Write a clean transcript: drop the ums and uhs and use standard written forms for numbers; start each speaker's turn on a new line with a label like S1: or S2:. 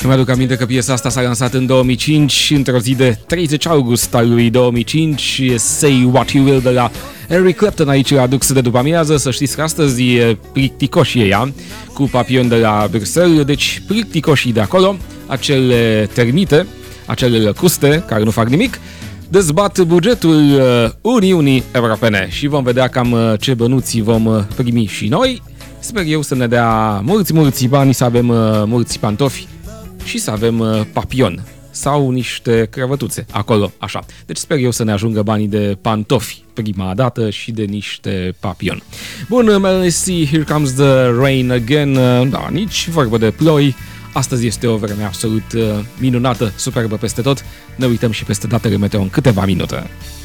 S1: Îmi aduc aminte că piesa asta s-a lansat în 2005, într-o zi de 30 august al lui 2005, Say What You Will de la Eric Clapton aici la Dux de după amiază. Să știți că astăzi e plicticoșie ea, cu Papillon de la Bruxelles, deci plicticoșii de acolo, acele termite, acele lăcuste care nu fac nimic, dezbat bugetul Uniunii Europene și vom vedea cam ce bănuți vom primi și noi. Sper eu să ne dea mulți bani, să avem mulți pantofi și să avem papion sau niște crăvătuțe acolo, așa. Deci sper eu să ne ajungă banii de pantofi prima dată și de niște papion. Bun, Melanie C, Here Comes the Rain Again. Da, nici vorbă de ploi. Astăzi este o vreme absolut minunată, superbă peste tot. Ne uităm și peste datele meteo în câteva minute.